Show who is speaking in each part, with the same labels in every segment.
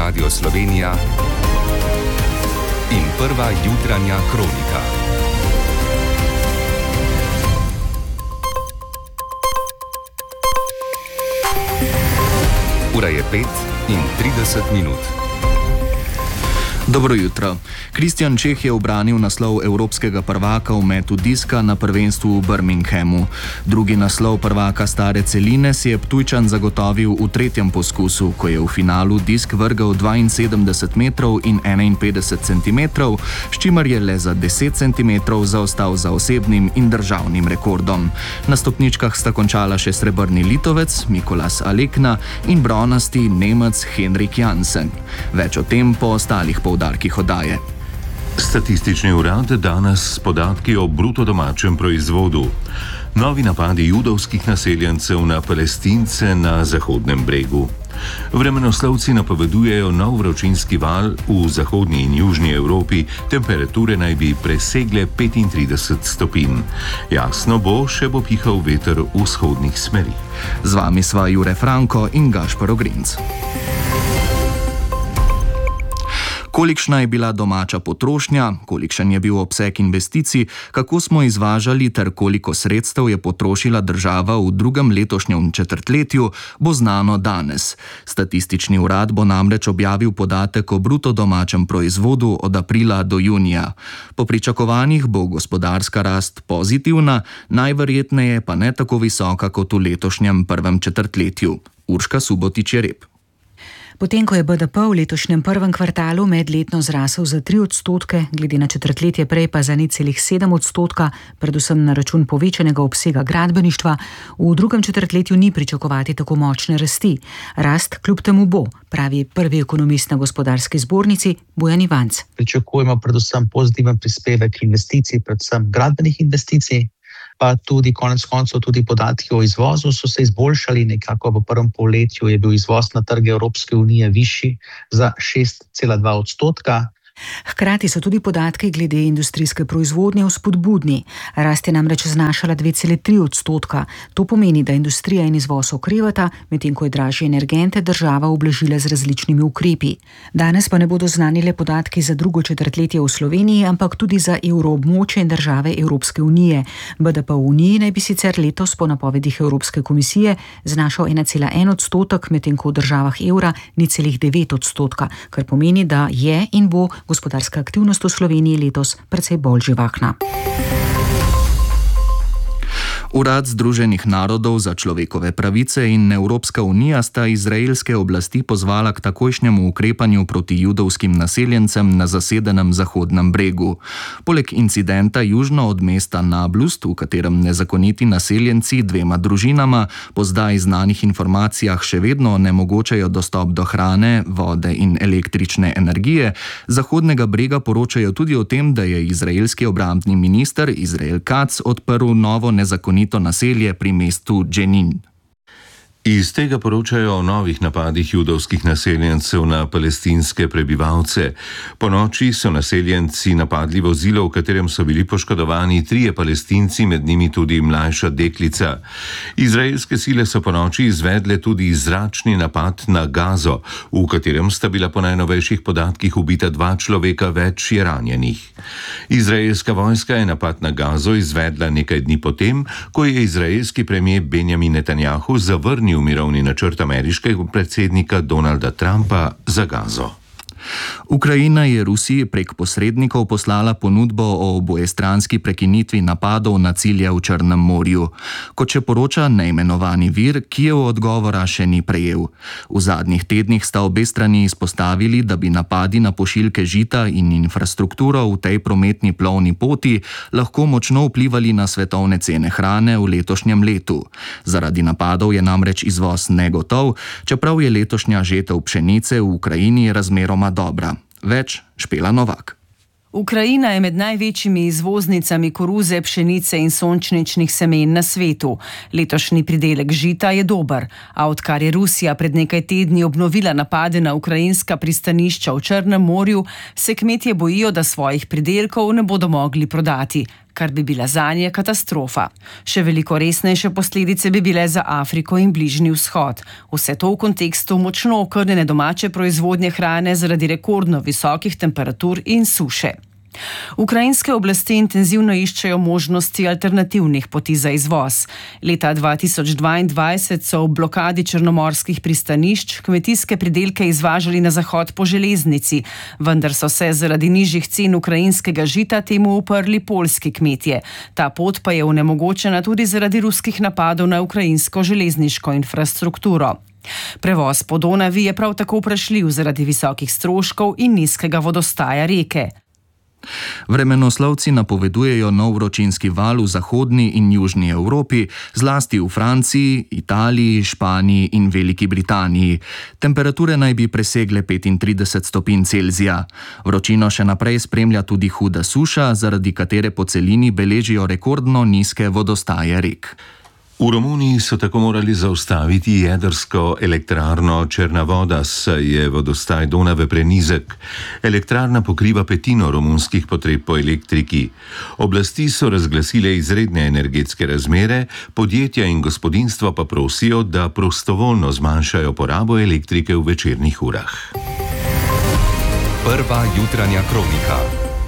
Speaker 1: Radio Slovenija in prva jutranja kronika. Ura je 5:30.
Speaker 2: Dobro jutro. Kristjan Čeh je ubranil naslov evropskega prvaka v metu diska na prvenstvu v Birminghamu. Drugi naslov prvaka stare celine si je Ptujčan zagotovil v tretjem poskusu, ko je v finalu disk vrgel 72 metrov in 51 centimetrov, s čimer je le za 10 centimetrov zaostal za osebnim in državnim rekordom. Na stopničkah sta končala še srebrni Litovec Mikolas Alekna in bronasti Nemec Henrik Jansen. Več o tem po ostalih poudarkih oddaje.
Speaker 3: Statistični urad danes s podatki o bruto domačem proizvodu. Novi napadi judovskih naseljencev na Palestince na Zahodnem bregu. Vremenoslovci napovedujejo nov vročinski val v zahodnji in južni Evropi, temperature naj bi presegle 35 stopinj. Jasno bo, še bo pihal veter v vzhodnih smeri.
Speaker 2: Z vami sva Jure Franko in Gašper Ogrinc. Kolikšna je bila domača potrošnja, kolikšen je bil obseg investicij, kako smo izvažali ter koliko sredstev je potrošila država v drugem letošnjem četrtletju, bo znano danes. Statistični urad bo namreč objavil podatek o bruto domačem proizvodu od aprila do junija. Po pričakovanjih bo gospodarska rast pozitivna, najverjetneje pa ne tako visoka kot v letošnjem prvem četrtletju. Urška Subotič-Jereb.
Speaker 4: Potem, ko je BDP v letošnjem prvem kvartalu medletno zrasel za 3%, glede na četrtletje prej pa za 0,7%, predvsem na račun povečanega obsega gradbeništva, v drugem četrtletju ni pričakovati tako močne rasti. Rast kljub temu bo, pravi prvi ekonomist na gospodarski zbornici Bojan Ivanc.
Speaker 5: Pričakujemo predvsem pozitiven prispevek investicij, predvsem gradbenih investicij, pa tudi konec koncev tudi podatki o izvozu so se izboljšali. Nekako v prvem polletju je bil izvoz na trge Evropske unije višji za 6,2%.
Speaker 4: Hkrati so tudi podatki glede industrijske proizvodnje vzpodbudni. Rast je namreč znašala 2,3%. To pomeni, da industrija in izvoz okrevata, medtem ko je dražje energente država ublažila z različnimi ukrepi. Danes pa ne bodo znani le podatki za drugo četrtletje v Sloveniji, ampak tudi za evroobmočje in države Evropske unije. BDP v Uniji naj bi sicer letos po napovedih Evropske komisije znašal 1,1%, medtem ko v državah evra 0,9%, kar pomeni, da je in bo gospodarska aktivnost v Sloveniji letos precej bolj živahna.
Speaker 2: Urad Združenih narodov za človekove pravice in Evropska unija sta izraelske oblasti pozvala k takojšnjemu ukrepanju proti judovskim naseljencem na zasedenem Zahodnem bregu. Poleg incidenta južno od mesta Nablus, v katerem nezakoniti naseljenci dvema družinama po zdaj znanih informacijah še vedno onemogočajo dostop do hrane, vode in električne energije, Zahodnega brega poročajo tudi o tem, da je izraelski obrambni minister Izrael Katz odprl novo nezakonito naselje pri mestu Dženin.
Speaker 3: Iz tega poročajo o novih napadih judovskih naseljencev na palestinske prebivalce. Po noči so naseljenci napadli vozilo, v katerem so bili poškodovani 3 Palestinci, med njimi tudi mlajša deklica. Izraelske sile so po noči izvedle tudi zračni napad na Gazo, v katerem sta bila po najnovejših podatkih ubita 2 človeka, več je ranjenih. Izraelska vojska je napad na Gazo izvedla nekaj dni potem, ko je izraelski premijer Benjamin Netanjahu zavrnil mirovni načrt ameriškega predsednika Donalda Trumpa za Gazo.
Speaker 2: Ukrajina je Rusiji prek posrednikov poslala ponudbo o obojestranski prekinitvi napadov na cilje v Črnem morju. Kot še poroča neimenovani vir, Kijev odgovora še ni prejel. V zadnjih tednih sta obe strani izpostavili, da bi napadi na pošiljke žita in infrastrukturo v tej prometni plovni poti lahko močno vplivali na svetovne cene hrane v letošnjem letu. Zaradi napadov je namreč izvoz negotov, čeprav je letošnja žetev pšenice v Ukrajini razmeroma dobra. Več Špela Novak.
Speaker 6: Ukrajina je med največjimi izvoznicami koruze, pšenice in sončničnih semen na svetu. Letošnji pridelek žita je dober, a odkar je Rusija pred nekaj tedni obnovila napade na ukrajinska pristanišča v Črnem morju, se kmetje bojijo, da svojih pridelkov ne bodo mogli prodati. kar bi bila zanje katastrofa. Še veliko resnejše posledice bi bile za Afriko in Bližnji vzhod. Vse to v kontekstu močno okrnjene domače proizvodnje hrane zaradi rekordno visokih temperatur in suše. Ukrajinske oblasti intenzivno iščejo možnosti alternativnih poti za izvoz. Leta 2022 so v blokadi črnomorskih pristanišč kmetijske pridelke izvažali na zahod po železnici, vendar so se zaradi nižjih cen ukrajinskega žita temu uprli poljski kmetje. Ta pot pa je onemogočena tudi zaradi ruskih napadov na ukrajinsko železniško infrastrukturo. Prevoz po Donavi je prav tako vprašljiv zaradi visokih stroškov in nizkega vodostaja reke.
Speaker 2: Vremenoslovci napovedujejo nov vročinski val v zahodni in južni Evropi, zlasti v Franciji, Italiji, Španiji in Veliki Britaniji. Temperature naj bi presegle 35 stopinj Celzija. Vročino še naprej spremlja tudi huda suša, zaradi katere po celini beležijo rekordno nizke vodostaje rek.
Speaker 3: V Romuniji so tako morali zaustaviti jedrsko elektrarno Črna voda, saj je vodostaj Donave prenizek. Elektrarna pokriva petino romunskih potreb po elektriki. Oblasti so razglasile izredne energetske razmere, podjetja in gospodinstva pa prosijo, da prostovoljno zmanjšajo porabo elektrike v večernih urah.
Speaker 1: Prva jutranja kronika.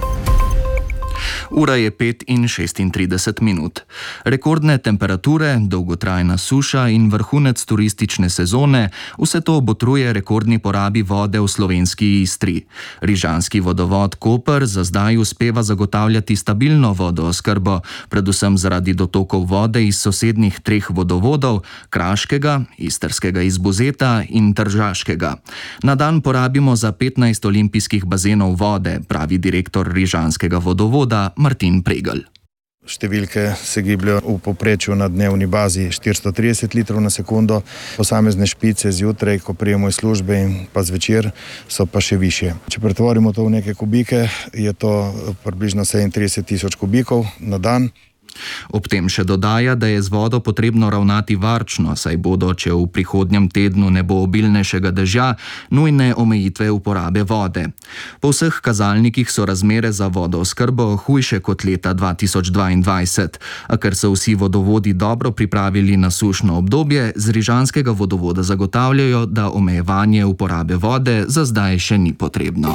Speaker 2: Ura je 5:36. Rekordne temperature, dolgotrajna suša in vrhunec turistične sezone, vse to botruje rekordni porabi vode v slovenski Istri. Rižanski vodovod Koper za zdaj uspeva zagotavljati stabilno vodooskrbo, predvsem zaradi dotokov vode iz sosednjih 3 vodovodov, Kraškega, Istrskega iz Buzeta in Tržaškega. Na dan porabimo za 15 olimpijskih bazenov vode, pravi direktor Rižanskega vodovoda Martin Pregl.
Speaker 7: Številke se gibljajo v povprečju na dnevni bazi 430 litrov na sekundo, posamezne špice zjutraj, ko prijemo iz službe in pa zvečer, so pa še višje. Če pretvorimo to v neke kubike, je to približno 37 000 kubikov na dan.
Speaker 2: Ob tem še dodaja, da je z vodo potrebno ravnati varčno, saj bodo, če v prihodnjem tednu ne bo obilnejšega dežja, nujne omejitve uporabe vode. Po vseh kazalnikih so razmere za vodooskrbo hujše kot leta 2022, a ker so vsi vodovodi dobro pripravili na sušno obdobje, z Rižanskega vodovoda zagotavljajo, da omejevanje uporabe vode za zdaj še ni potrebno.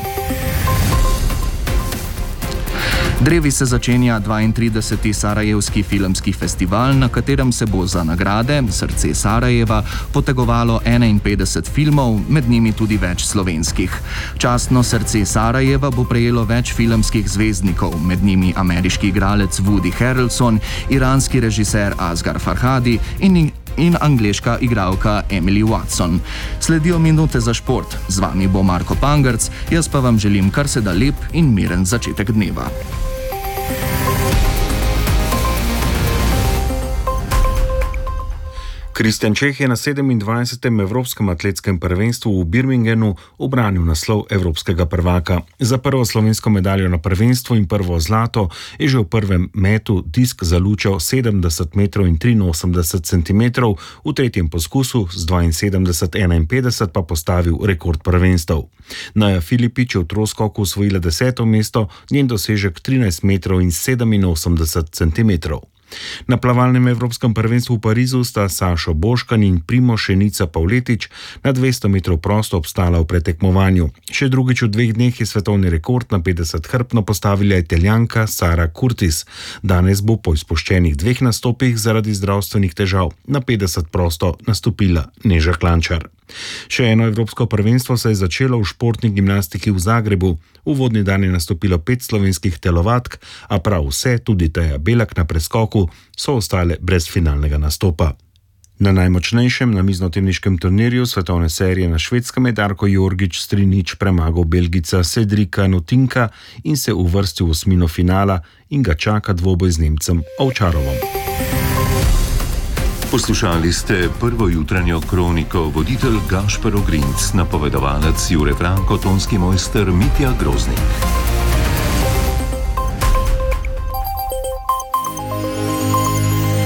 Speaker 2: Drevi se začenja 32. Sarajevski filmski festival, na katerem se bo za nagrade Srce Sarajeva potegovalo 51 filmov, med njimi tudi več slovenskih. Častno Srce Sarajeva bo prejelo več filmskih zvezdnikov, med njimi ameriški igralec Woody Harrelson, iranski režiser Asghar Farhadi in angleška igralka Emily Watson. Sledijo minute za šport. Z vami bo Marko Pangerc, jaz pa vam želim kar se da lep in miren začetek dneva.
Speaker 8: Kristjan Čeh je na 27. Evropskem atletskem prvenstvu v Birminghamu ubranil naslov evropskega prvaka. Za prvo slovensko medaljo na prvenstvu in prvo zlato je že v prvem metu disk zalučal 70 metrov in 83 centimetrov, v tretjem poskusu z 72,51 pa postavil rekord prvenstev. Naja Filipič je v troskoku osvojila 10. mesto, njen dosežek 13 metrov in 87 centimetrov. Na plavalnem evropskem prvenstvu v Parizu sta Sašo Boškan in Primož Šenica Pavletič na 200 metrov prosto obstala v pretekmovanju. Še drugič v 2 dneh je svetovni rekord na 50 hrbtno postavila Italijanka Sara Curtis. Danes bo po izpuščenih 2 nastopih zaradi zdravstvenih težav na 50 prosto nastopila Neža Klančar. Še eno evropsko prvenstvo se je začelo v športni gimnastiki v Zagrebu. Uvodni dan je nastopilo 5 slovenskih telovadk, a prav vse, tudi Teja Belak na preskoku, so ostale brez finalnega nastopa. Na najmočnejšem namiznoteniškem turnirju svetovne serije na Švedskem je Darko Jorgič s 3:0 premagal Belgica Cedrika Nutinka in se uvrstil v osmino finala in ga čaka dvoboj z Nemcem Ovčarovom.
Speaker 3: Poslušali ste prvo jutranjo kroniko, voditelj Gašper Ogrinc, napovedovalec Jure Franko, tonski mojster Mitja Groznik.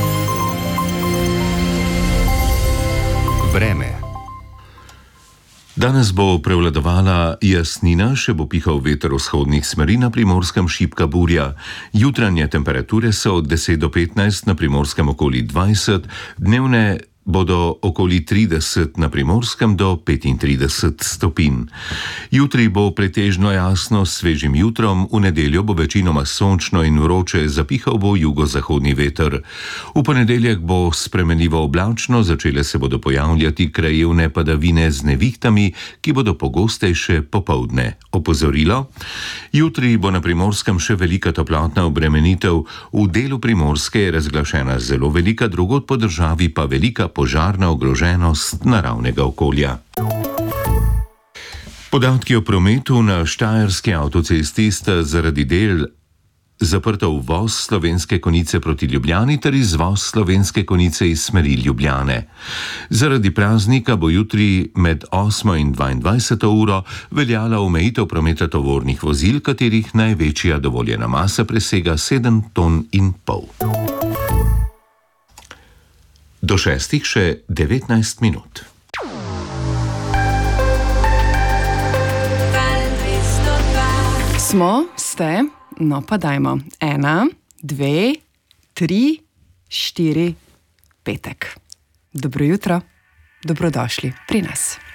Speaker 1: Vreme.
Speaker 3: Danes bo prevladovala jasnina, še bo pihal veter vzhodnih smeri, na Primorskem šibka burja. Jutranje temperature so od 10 do 15, na Primorskem okoli 20, dnevne bodo okoli 30, na Primorskem do 35 stopinj. Jutri bo pretežno jasno s svežim jutrom, v nedeljo bo večinoma sončno in vroče, zapihal bo jugozahodni veter. V ponedeljek bo spremenljivo oblačno, začele se bodo pojavljati krajevne padavine z nevihtami, ki bodo pogostejše popoldne. Opozorilo: jutri bo na Primorskem še velika toplotna obremenitev, v delu Primorske je razglašena zelo velika, drugod po državi pa velika požarna ogroženost naravnega okolja. Podatki o prometu: na Štajerski avtocesti sta zaradi del zaprta uvoz Slovenske Konjice proti Ljubljani ter izvoz Slovenske Konjice iz smeri Ljubljane. Zaradi praznika bo jutri med 8 in 22 uro veljala omejitev prometa tovornih vozil, katerih največja dovoljena masa presega 7,5 ton. Do 6 še 19 minut.
Speaker 6: Ste? No pa dajmo. 1, 2, 3, 4, petek. Dobro jutro, dobrodošli pri nas.